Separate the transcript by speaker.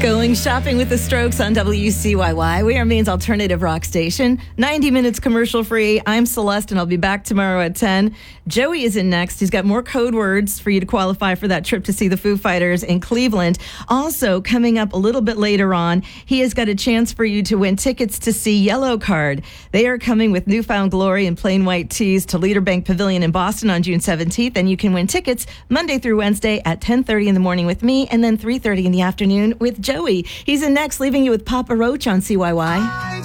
Speaker 1: Going shopping with the Strokes on WCYY. We are Maine's alternative rock station. 90 minutes commercial free. I'm Celeste, and I'll be back tomorrow at 10. Joey is in next. He's got more code words for you to qualify for that trip to see the Foo Fighters in Cleveland. Also, coming up a little bit later on, he has got a chance for you to win tickets to see Yellow Card. They are coming with Newfound Glory and Plain White Tees to Leader Bank Pavilion in Boston on June 17th, and you can win tickets Monday through Wednesday at 10:30 in the morning with me, and then 3:30 in the afternoon with Joey. He's in next, leaving you with Papa Roach on CYY.